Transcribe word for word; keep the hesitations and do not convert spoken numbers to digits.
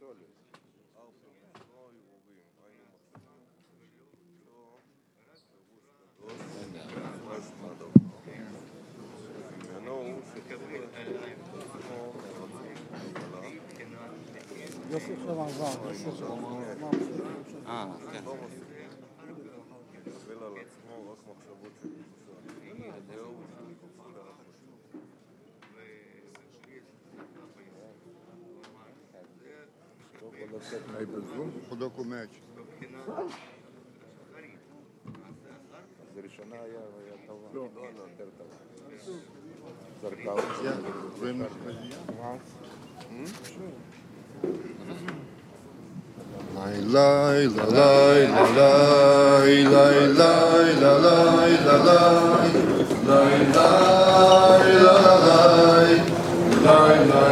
יוסי עכשיו עבר, יוסי עכשיו עבר. אה, כן. מקבל על עצמו רק מחשבות שזהו. Hai văzut? Hodocul meci. אז הראשונה היה טובה. לא. לא, לא, יותר טובה. זרקה אותי. Ia, vrem nostalgia? Lai lai la lai la lai lai lai la lai la lai lai lai